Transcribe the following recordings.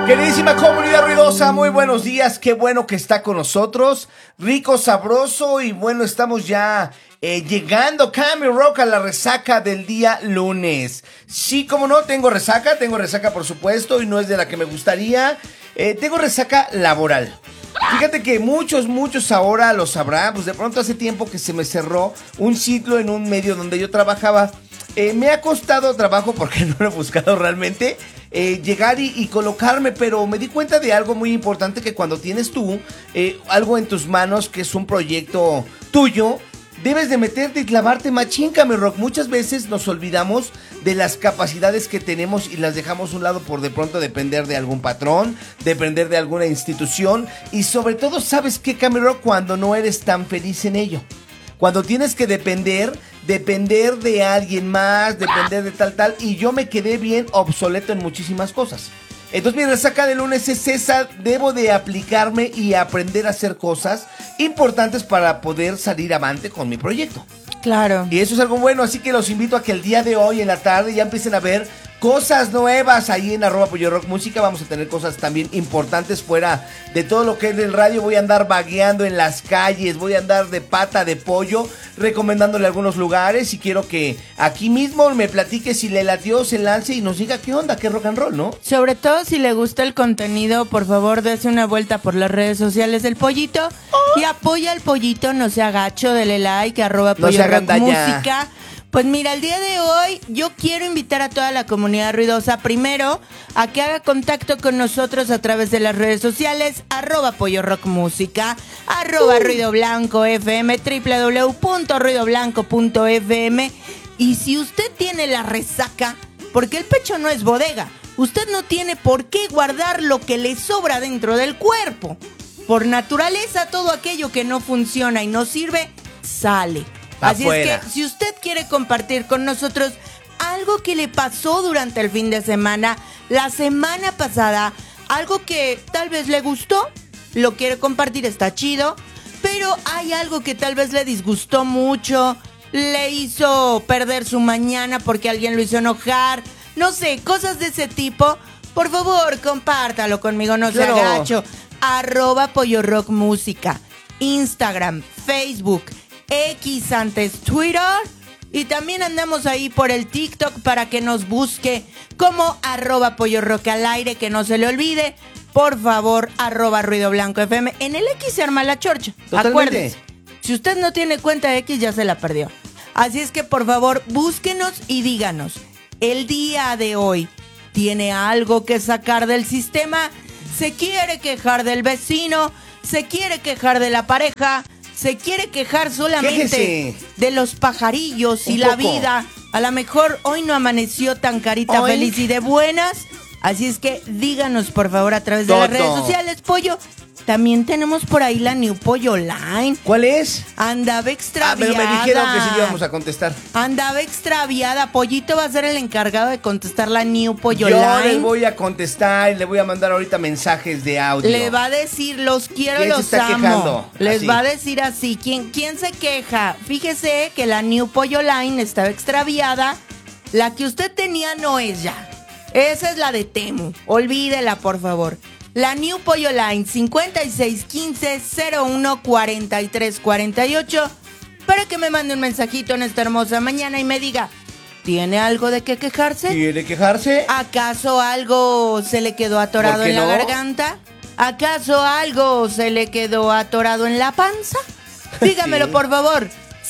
Queridísima comunidad ruidosa, muy buenos días, qué bueno que está con nosotros, rico, sabroso y bueno, estamos ya llegando, Cami Rock, a la resaca del día lunes. Sí, como no, tengo resaca por supuesto y no es de la que me gustaría, tengo resaca laboral. Fíjate que muchos ahora lo sabrán, pues de pronto hace tiempo que se me cerró un ciclo en un medio donde yo trabajaba. Me ha costado trabajo porque no lo he buscado realmente llegar y colocarme, pero me di cuenta de algo muy importante, que cuando tienes tú algo en tus manos que es un proyecto tuyo, debes de meterte y clavarte machín, Cami Rock. Muchas veces nos olvidamos de las capacidades que tenemos y las dejamos a un lado por de pronto depender de algún patrón, depender de alguna institución y sobre todo, ¿sabes qué, Cami Rock? Cuando no eres tan feliz en ello. Cuando tienes que depender de alguien más, depender de tal, y yo me quedé bien obsoleto en muchísimas cosas. Entonces mi resaca de lunes es esa, debo de aplicarme y aprender a hacer cosas importantes para poder salir avante con mi proyecto. Claro. Y eso es algo bueno, así que los invito a que el día de hoy en la tarde ya empiecen a ver cosas nuevas ahí en @PolloRockMúsica. Vamos a tener cosas también importantes fuera de todo lo que es del radio. Voy a andar vagueando en las calles, voy a andar de pata de pollo, recomendándole algunos lugares y quiero que aquí mismo me platique si le latió, se lance y nos diga qué onda, qué rock and roll, ¿no? Sobre todo si le gusta el contenido, por favor, dése una vuelta por las redes sociales del Pollito y apoya al Pollito, no sea gacho, dele like, @PolloRockMúsica. Pues mira, el día de hoy yo quiero invitar a toda la comunidad ruidosa primero a que haga contacto con nosotros a través de las redes sociales, @PolloRockMúsica, @RuidoBlancoFM, www.ruidoblanco.fm. Y si usted tiene la resaca, porque el pecho no es bodega, usted no tiene por qué guardar lo que le sobra dentro del cuerpo. Por naturaleza, todo aquello que no funciona y no sirve, sale. Así Afuera. es que si usted quiere compartir con nosotros algo que le pasó durante el fin de semana, la semana pasada, algo que tal vez le gustó, lo quiere compartir, está chido, pero hay algo que tal vez le disgustó mucho, le hizo perder su mañana porque alguien lo hizo enojar, no sé, cosas de ese tipo. Por favor, compártalo conmigo, no sea gacho. @PolloRockMúsica, Instagram, Facebook, X antes Twitter, y también andamos ahí por el TikTok para que nos busque como @PolloRock al aire, que no se le olvide, por favor, @RuidoBlancoFM. En el X se arma la chorcha. Totalmente. Acuérdense, si usted no tiene cuenta de X ya se la perdió. Así es que por favor búsquenos y díganos, el día de hoy tiene algo que sacar del sistema, se quiere quejar del vecino, se quiere quejar de la pareja, se quiere quejar solamente Quéjese de los pajarillos y un la poco. vida. A lo mejor hoy no amaneció tan carita Hoy. feliz y de buenas. Así es que díganos por favor a través de las redes sociales, Pollo. También tenemos por ahí la New Pollo Line. ¿Cuál es? Andaba extraviada. Pero me dijeron que sí íbamos a contestar. Andaba extraviada. Pollito va a ser el encargado de contestar la New Pollo Yo Line. les voy a contestar y le voy a mandar ahorita mensajes de audio. Le va a decir, los quiero, ¿Quién se los está amo. quejando? Les Así. va a decir así. ¿Quién se queja? Fíjese que la New Pollo Line estaba extraviada. La que usted tenía no es ya. Esa es la de Temu. Olvídela, por favor. La New Pollo Line 5615-014348 para que me mande un mensajito en esta hermosa mañana y me diga, ¿tiene algo de qué quejarse? ¿Quiere quejarse? ¿Acaso algo se le quedó atorado ¿Por qué en la no? garganta? ¿Acaso algo se le quedó atorado en la panza? Dígamelo, Sí. por favor.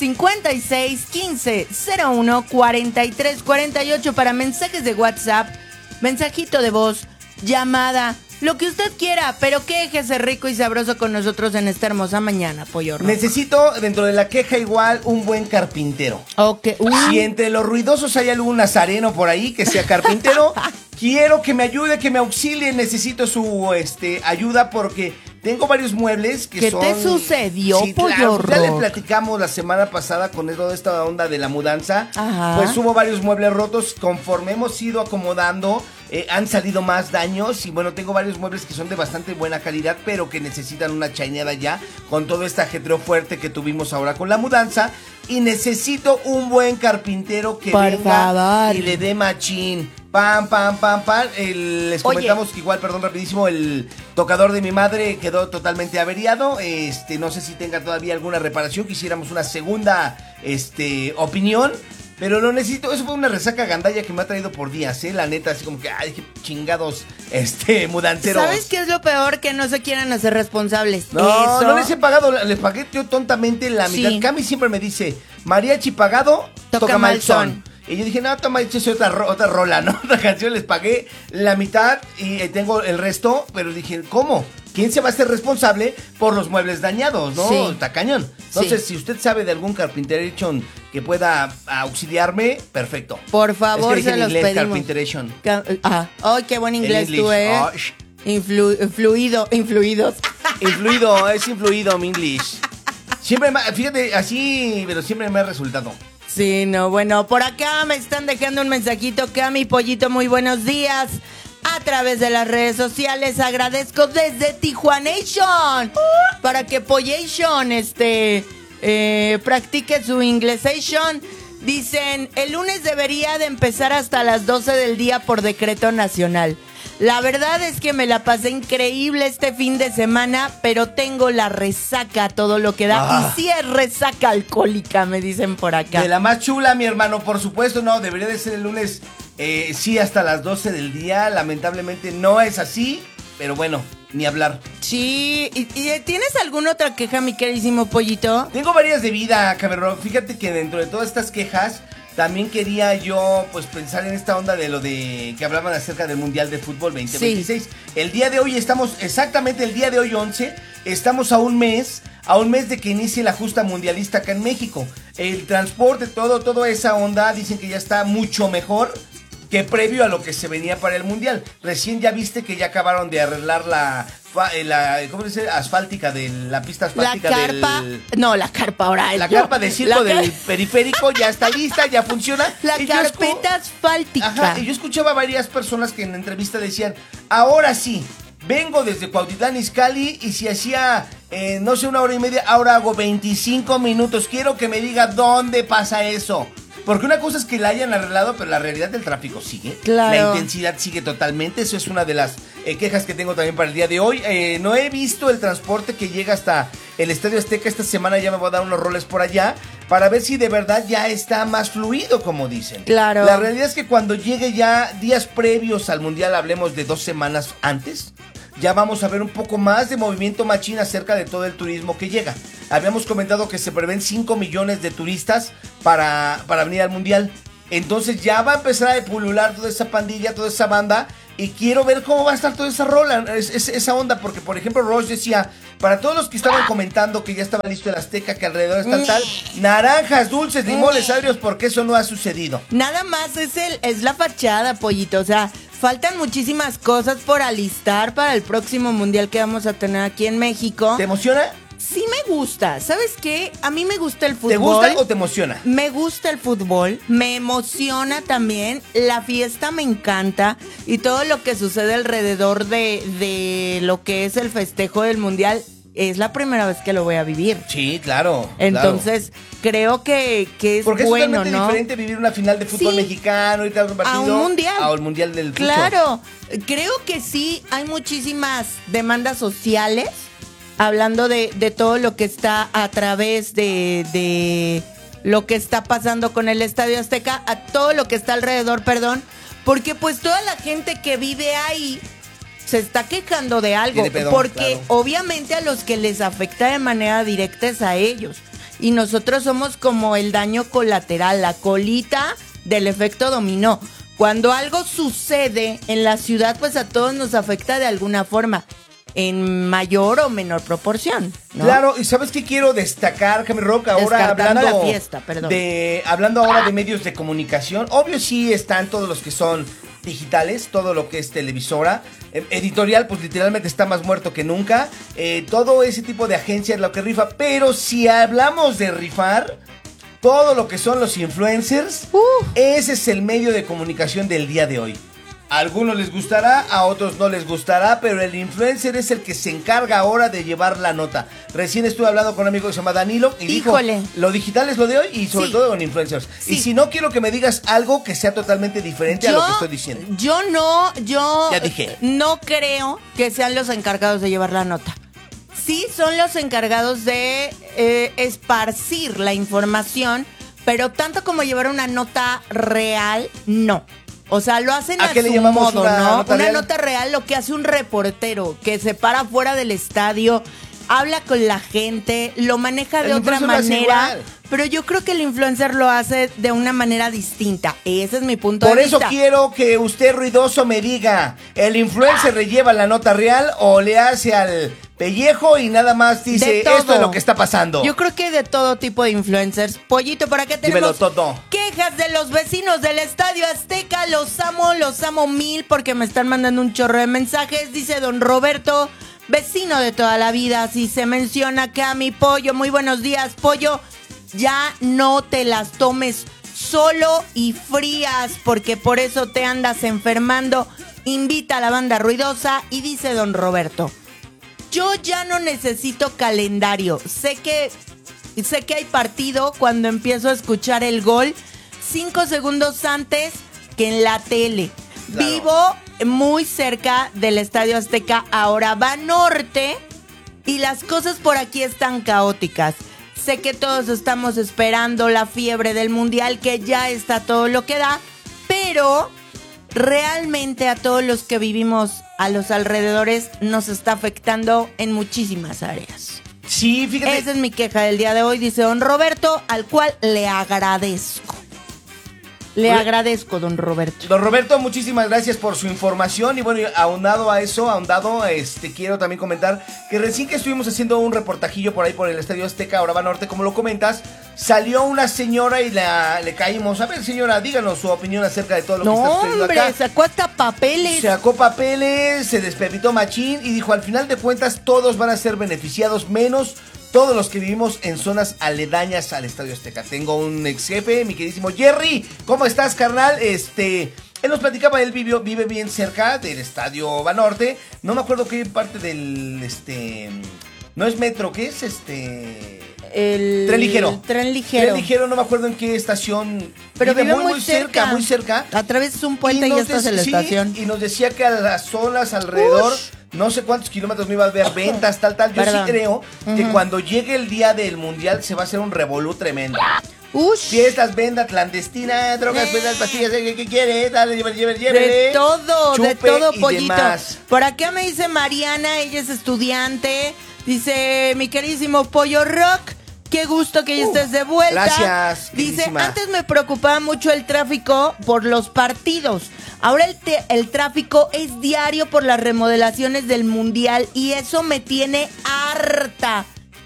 5615-014348 para mensajes de WhatsApp, mensajito de voz, llamada, lo que usted quiera, pero quéjese rico y sabroso con nosotros en esta hermosa mañana, Pollo Rock. Necesito, dentro de la queja igual, un buen carpintero. Ok. Si entre los ruidosos hay algún nazareno por ahí que sea carpintero, quiero que me ayude, que me auxilie. Necesito su ayuda porque tengo varios muebles que ¿Qué son... te sucedió, Sí, Pollo claro, ya le Rock? platicamos la semana pasada con toda esta onda de la mudanza. Ajá. Pues hubo varios muebles rotos. Conforme hemos ido acomodando, han salido más daños. Y bueno, tengo varios muebles que son de bastante buena calidad, pero que necesitan una chaineada ya con todo este ajetreo fuerte que tuvimos ahora con la mudanza. Y necesito un buen carpintero que Por venga favor. y le dé machín. Pam, pam, pam, pam. Les comentamos que igual, perdón, rapidísimo, el tocador de mi madre quedó totalmente averiado. No sé si tenga todavía alguna reparación. Quisiéramos una segunda, opinión. Pero lo necesito. Eso fue una resaca gandalla que me ha traído por días, la neta, así como que, ay, qué chingados, mudanceros. ¿Sabes qué es lo peor? Que no se quieran hacer responsables. No, no les he pagado, les pagué yo tontamente la mitad. Sí. Cami siempre me dice, mariachi pagado, toca mal son. Y yo dije, no, toma, échese otra rola, ¿no? Otra canción, les pagué la mitad y tengo el resto, pero dije, ¿cómo? ¿Quién se va a hacer responsable por los muebles dañados, no? Sí. Está cañón. Entonces, si usted sabe de algún carpinteration que pueda auxiliarme, perfecto. Por favor, es que se los inglés, pedimos. carpinteration. Ay, qué buen inglés En tú, ¿eh? Oh, Influidos. influido, es influido mi English. Siempre, fíjate, así, pero siempre me ha resultado. Sí, no, bueno, por acá me están dejando un mensajito, Cami Pollito, muy buenos días. A través de las redes sociales agradezco desde Tijuanation para que Pollation practique su inglesation. Dicen, el lunes debería de empezar hasta las 12 del día por decreto nacional. La verdad es que me la pasé increíble este fin de semana, pero tengo la resaca, todo lo que da. Y sí es resaca alcohólica, me dicen por acá. De la más chula, mi hermano, por supuesto, no, debería de ser el lunes, sí, hasta las 12 del día. Lamentablemente no es así, pero bueno, ni hablar. Sí, ¿y tienes alguna otra queja, mi queridísimo Pollito? Tengo varias de vida, cabrón. Fíjate que dentro de todas estas quejas, también quería yo, pues, pensar en esta onda de lo de que hablaban acerca del Mundial de Fútbol 2026. Sí. El día de hoy estamos, exactamente el día de hoy 11, estamos a un mes de que inicie la justa mundialista acá en México. El transporte, toda esa onda, dicen que ya está mucho mejor que previo a lo que se venía para el Mundial. Recién ya viste que ya acabaron de arreglar la ¿cómo se dice? Asfáltica, la pista asfáltica la carpa, no, la carpa ahora. La carpa de circo del periférico ya está lista, ya funciona. La carpeta asfáltica. Ajá, y yo escuchaba a varias personas que en la entrevista decían, ahora sí, vengo desde Cuautitlán Izcalli y si hacía, no sé, 1 hora y media, ahora hago 25 minutos. Quiero que me diga dónde pasa eso. Porque una cosa es que la hayan arreglado, pero la realidad del tráfico sigue. Claro. La intensidad sigue totalmente. Eso es una de las quejas que tengo también para el día de hoy. No he visto el transporte que llega hasta el Estadio Azteca. Esta semana ya me voy a dar unos roles por allá para ver si de verdad ya está más fluido, como dicen. Claro. La realidad es que cuando llegue ya días previos al Mundial, hablemos de 2 semanas antes, ya vamos a ver un poco más de movimiento machín acerca de todo el turismo que llega. Habíamos comentado que se prevén 5 millones de turistas para venir al Mundial. Entonces ya va a empezar a pulular toda esa pandilla, toda esa banda. Y quiero ver cómo va a estar toda esa rola, esa onda. Porque, por ejemplo, Roche decía, para todos los que estaban comentando que ya estaba listo el Azteca, que alrededor está tal, naranjas, dulces, limones, agrios, porque eso no ha sucedido. Nada más es la fachada, Pollito. O sea, faltan muchísimas cosas por alistar para el próximo Mundial que vamos a tener aquí en México. ¿Te emociona? Sí me gusta. ¿Sabes qué? A mí me gusta el fútbol. ¿Te gusta o te emociona? Me gusta el fútbol, me emociona también, la fiesta me encanta y todo lo que sucede alrededor de lo que es el festejo del Mundial. Es la primera vez que lo voy a vivir. Sí, claro. Entonces, creo que es porque bueno, es totalmente diferente vivir una final de fútbol mexicano y tal, un partido a un mundial. A un mundial del fútbol. Claro, creo que sí hay muchísimas demandas sociales, hablando de todo lo que está a través de lo que está pasando con el Estadio Azteca, a todo lo que está alrededor, porque pues toda la gente que vive ahí se está quejando de algo, porque claro, obviamente a los que les afecta de manera directa es a ellos. Y nosotros somos como el daño colateral, la colita del efecto dominó. Cuando algo sucede en la ciudad, pues a todos nos afecta de alguna forma, en mayor o menor proporción, ¿no? Claro, y ¿sabes qué quiero destacar, Cami Rock? Ahora hablando la fiesta, hablando ahora de medios de comunicación, obvio sí están todos los que son digitales, todo lo que es televisora, editorial, pues literalmente está más muerto que nunca, todo ese tipo de agencias lo que rifa, pero si hablamos de rifar, todo lo que son los influencers, ese es el medio de comunicación del día de hoy. A algunos les gustará, a otros no les gustará, pero el influencer es el que se encarga ahora de llevar la nota. Recién estuve hablando con un amigo que se llama Danilo y Híjole. dijo, lo digital es lo de hoy y sobre todo con influencers. Sí. Y si no, quiero que me digas algo que sea totalmente diferente a lo que estoy diciendo. Yo Ya dije. no creo que sean los encargados de llevar la nota. Sí son los encargados de esparcir la información, pero tanto como llevar una nota real, no. O sea, lo hacen a qué le su llamamos modo, una ¿no? nota Una real? nota real, lo que hace un reportero, que se para fuera del estadio, habla con la gente, lo maneja de El otra influencer lo hace manera. igual. Pero yo creo que el influencer lo hace de una manera distinta. Ese es mi punto Por de eso vista. quiero que usted, ruidoso, me diga, ¿el influencer le lleva la nota real o le hace al pellejo y nada más De dice, todo. esto es lo que está pasando? Yo creo que de todo tipo de influencers. Pollito, ¿para qué Dímelo tenemos todo. quejas de los vecinos del Estadio Azteca? Los amo mil porque me están mandando un chorro de mensajes. Dice don Roberto, vecino de toda la vida, si se menciona que a mi Pollo, muy buenos días, Pollo, ya no te las tomes solo y frías porque por eso te andas enfermando. Invita a la banda ruidosa y dice don Roberto, yo ya no necesito calendario. Sé que hay partido cuando empiezo a escuchar el gol 5 segundos antes que en la tele. Claro. Vivo muy cerca del Estadio Azteca, ahora va norte y las cosas por aquí están caóticas. Sé que todos estamos esperando la fiebre del mundial, que ya está todo lo que da, pero realmente a todos los que vivimos a los alrededores nos está afectando en muchísimas áreas. Sí, fíjate. Esa es mi queja del día de hoy, dice don Roberto, al cual le agradezco. Le agradezco, don Roberto. Don Roberto, muchísimas gracias por su información y bueno, ahondado a eso, quiero también comentar que recién que estuvimos haciendo un reportajillo por ahí por el Estadio Azteca, ahora va norte, como lo comentas, salió una señora y le caímos. A ver, señora, díganos su opinión acerca de todo lo que está sucediendo hombre, acá. sacó hasta papeles. Sacó papeles, se despepitó machín y dijo, al final de cuentas todos van a ser beneficiados, menos todos los que vivimos en zonas aledañas al Estadio Azteca. Tengo un ex jefe, mi queridísimo Jerry. ¿Cómo estás, carnal? Él nos platicaba, él vive bien cerca del Estadio Banorte. No me acuerdo qué parte del, no es metro, ¿qué es El Tren ligero. Tren ligero. Tren ligero, no me acuerdo en qué estación. Pero vive muy cerca, muy cerca. Atravesas un puente y ya estás en la estación. Y nos decía que a las zonas alrededor, no sé cuántos kilómetros me iba a ver ventas, tal. Yo Perdón. sí creo que cuando llegue el día del mundial se va a hacer un revolú tremendo. Ush. Fiestas, venda clandestina, drogas, pedas, pastillas, ¿qué quiere? Dale, llévele. De todo, chupe y pollito. demás. Por acá me dice Mariana, ella es estudiante. Dice, mi queridísimo Pollo Rock, qué gusto que ya estés de vuelta. Gracias, Dice, queridísima. antes me preocupaba mucho el tráfico por los partidos. Ahora el tráfico es diario por las remodelaciones del mundial y eso me tiene harta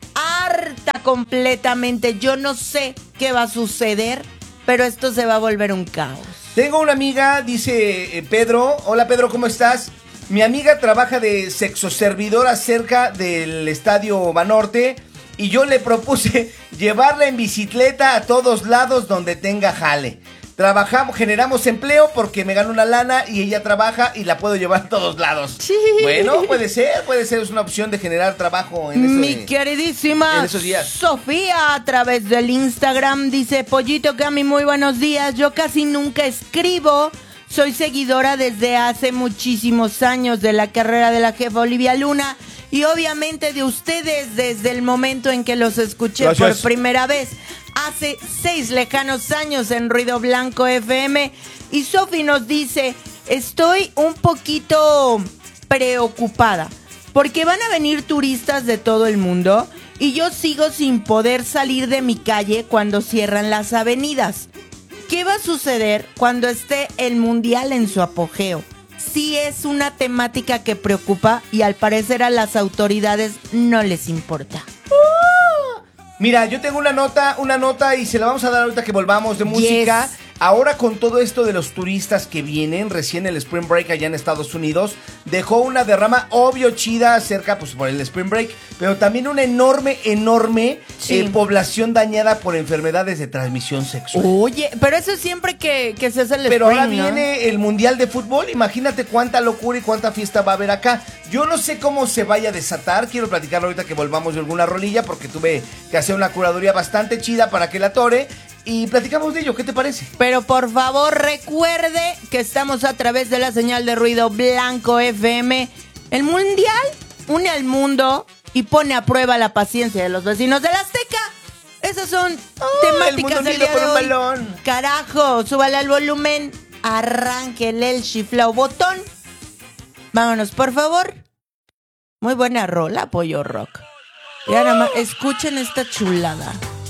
completamente. Yo no sé qué va a suceder, pero esto se va a volver un caos. Tengo una amiga, dice Pedro. Hola Pedro, ¿cómo estás? Mi amiga trabaja de sexoservidora cerca del Estadio Banorte y yo le propuse llevarla en bicicleta a todos lados donde tenga jale. Generamos empleo porque me gano una lana y ella trabaja y la puedo llevar a todos lados. Sí. Bueno, puede ser, es una opción de generar trabajo Mi queridísima en esos días. Sofía, a través del Instagram, dice, Pollito Cami, muy buenos días. Yo casi nunca escribo. Soy seguidora desde hace muchísimos años de la carrera de la jefa Olivia Luna y obviamente de ustedes desde el momento en que los escuché por primera vez. Hace 6 lejanos años en Ruido Blanco FM. Y Sofi nos dice, estoy un poquito preocupada porque van a venir turistas de todo el mundo y yo sigo sin poder salir de mi calle cuando cierran las avenidas. ¿Qué va a suceder cuando esté el mundial en su apogeo? Sí es una temática que preocupa y al parecer a las autoridades no les importa. Mira, yo tengo una nota y se la vamos a dar ahorita que volvamos de música. ahora con todo esto de los turistas que vienen, recién el Spring Break allá en Estados Unidos, dejó una derrama obvio chida cerca, pues por el Spring Break, pero también una enorme población dañada por enfermedades de transmisión sexual. Oye, pero eso es siempre que se hace el Pero Spring, ahora ¿no? viene el Mundial de Fútbol, imagínate cuánta locura y cuánta fiesta va a haber acá. Yo no sé cómo se vaya a desatar, quiero platicarlo ahorita que volvamos de alguna rolilla, porque tuve que hacer una curaduría bastante chida para que la atore. Y platicamos de ello, ¿qué te parece? Pero por favor recuerde que estamos a través de la señal de ruido blanco FM. El Mundial une al mundo y pone a prueba la paciencia de los vecinos de la Azteca. Esas son temáticas del día de hoy. Balón. Carajo, súbale al volumen, arránquele el chiflao botón. Vámonos, por favor. Muy buena rola, Pollo Rock. Ya nada más, escuchen esta chulada.